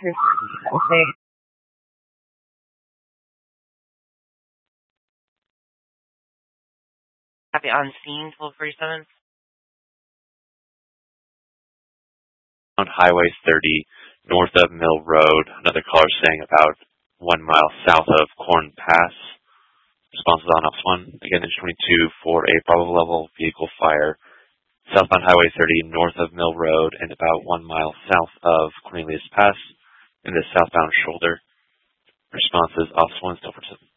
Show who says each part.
Speaker 1: Okay. Copy on scene, 1247.
Speaker 2: On Highway 30, north of Mill Road. Another caller saying about 1 mile south of Corn Pass. Responses on Ops 1. Again, there's 22 for a probable level vehicle fire. Southbound Highway 30, north of Mill Road, and about 1 mile south of Cornelius Pass in the southbound shoulder. Responses, Ops 1 still for